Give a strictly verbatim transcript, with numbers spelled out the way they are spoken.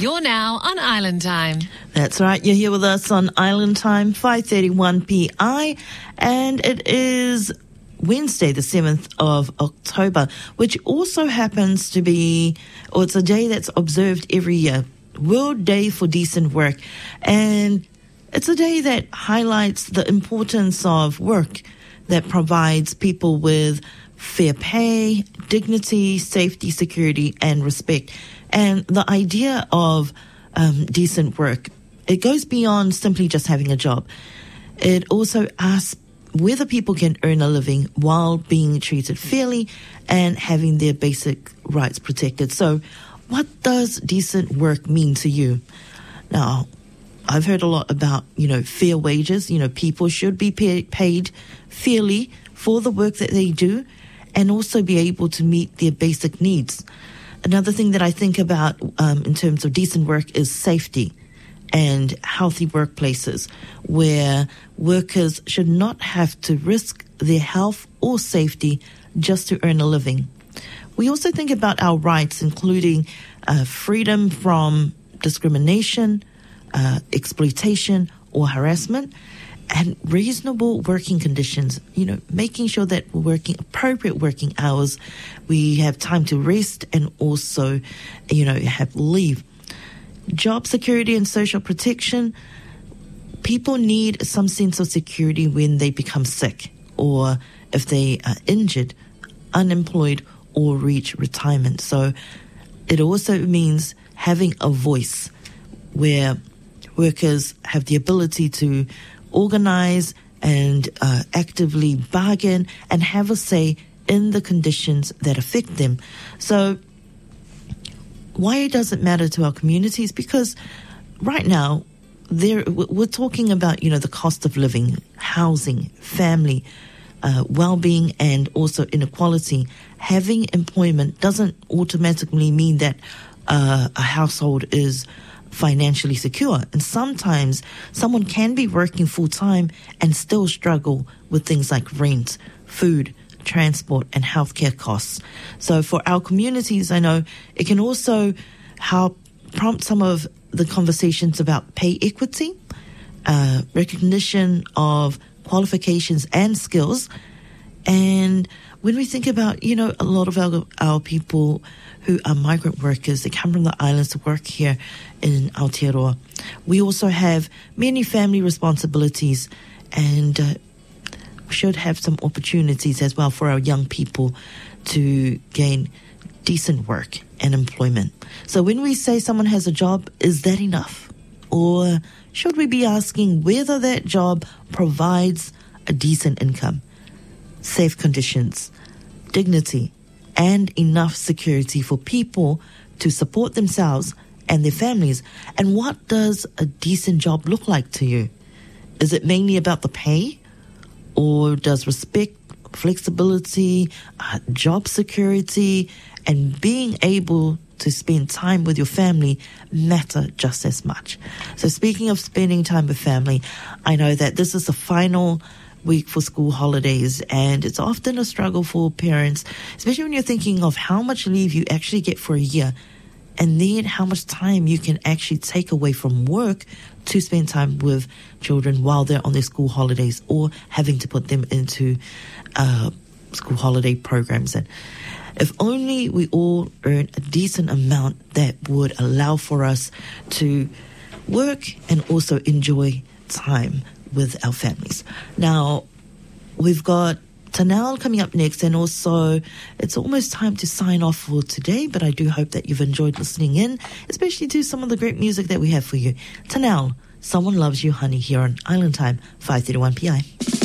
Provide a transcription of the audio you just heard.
You're now on Island Time. That's right. You're here with us on Island Time, five thirty-one P I, and it is Wednesday, the seventh of October, which also happens to be, or it's a day that's observed every year, World Day for Decent Work. And it's a day that highlights the importance of work that provides people with fair pay, dignity, safety, security, and respect. And the idea of um, decent work, it goes beyond simply just having a job. It also asks whether people can earn a living while being treated fairly and having their basic rights protected. So what does decent work mean to you? Now, I've heard a lot about, you know, fair wages. You know, people should be pay- paid fairly for the work that they do and also be able to meet their basic needs. Another thing that I think about um, in terms of decent work is safety and healthy workplaces where workers should not have to risk their health or safety just to earn a living. We also think about our rights, including uh, freedom from discrimination, uh, exploitation or harassment, and reasonable working conditions, you know, making sure that we're working appropriate working hours, we have time to rest and also, you know, have leave. Job security and social protection, people need some sense of security when they become sick or if they are injured, unemployed or reach retirement. So it also means having a voice where workers have the ability to organize and uh, actively bargain and have a say in the conditions that affect them. So why does it matter to our communities? Because right now, there we're talking about, you know, the cost of living, housing, family, uh, well-being, and also inequality. Having employment doesn't automatically mean that uh, a household is financially secure. And sometimes someone can be working full-time and still struggle with things like rent, food, transport and healthcare costs. So for our communities, I know it can also help prompt some of the conversations about pay equity, uh, recognition of qualifications and skills. And when we think about, you know, a lot of our, our people who are migrant workers, they come from the islands to work here in Aotearoa. We also have many family responsibilities and uh, should have some opportunities as well for our young people to gain decent work and employment. So when we say someone has a job, is that enough? Or should we be asking whether that job provides a decent income, safe conditions, dignity, and enough security for people to support themselves and their families? And what does a decent job look like to you? Is it mainly about the pay? Or does respect, flexibility, uh, job security, and being able to spend time with your family matter just as much? So speaking of spending time with family, I know that this is the final week for school holidays, and it's often a struggle for parents, especially when you're thinking of how much leave you actually get for a year, and then how much time you can actually take away from work to spend time with children while they're on their school holidays or having to put them into uh, school holiday programs. And if only we all earn a decent amount that would allow for us to work and also enjoy time with our families. Now, we've got Tanal coming up next, and also it's almost time to sign off for today, but I do hope that you've enjoyed listening in, especially to some of the great music that we have for you. Tanal, Someone Loves You, Honey, here on Island Time, five thirty-one P I.